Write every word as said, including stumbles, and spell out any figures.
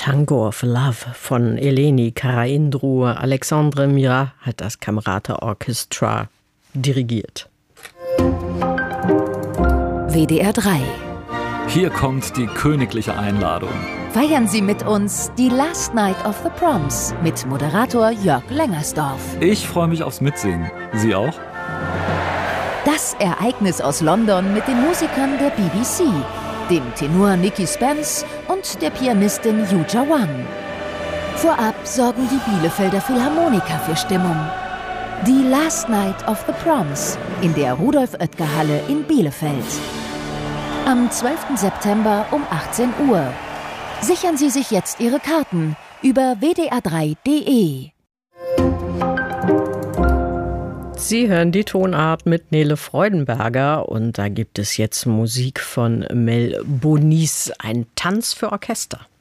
Tango of Love von Eleni Karaindru. Alexandre Mira hat das Camerata Orchestra dirigiert. W D R drei. Hier kommt die königliche Einladung. Feiern Sie mit uns die Last Night of the Proms mit Moderator Jörg Lengersdorf. Ich freue mich aufs Mitsingen. Sie auch? Das Ereignis aus London mit den Musikern der B B C, dem Tenor Nicky Spence und der Pianistin Yuja Wang. Vorab sorgen die Bielefelder Philharmoniker für Stimmung. Die Last Night of the Proms in der Rudolf-Oetker-Halle in Bielefeld. Am zwölften September um achtzehn Uhr. Sichern Sie sich jetzt Ihre Karten über w d r drei punkt d e. Sie hören die Tonart mit Nele Freudenberger und da gibt es jetzt Musik von Mel Bonis, ein Tanz für Orchester.